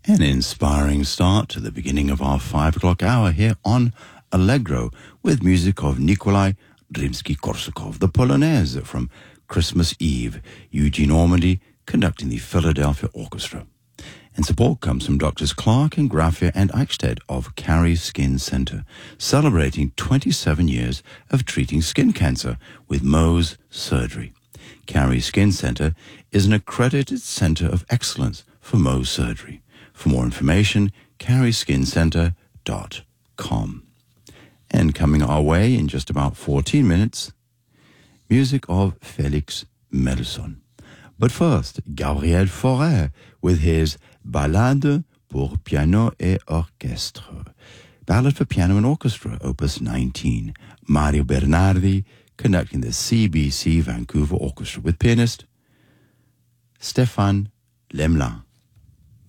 An inspiring start to the beginning of our 5 o'clock hour here on Allegro with music of Nikolai Rimsky-Korsakov, the Polonaise from Christmas Eve, Eugene Ormandy conducting the Philadelphia Orchestra. And support comes from Drs. Clark and Graffia and Eichstädt of Carrie Skin Center, celebrating 27 years of treating skin cancer with Mohs surgery. Carrie Skin Center is an accredited center of excellence for Mohs surgery. For more information, carrieskincenter.com. And coming our way in just about 14 minutes, music of Felix Mendelssohn. But first, Gabriel Fauré with his Ballade pour piano et orchestre. Ballad for piano and orchestra, opus 19. Mario Bernardi conducting the CBC Vancouver Orchestra with pianist Stéphane Lemelin.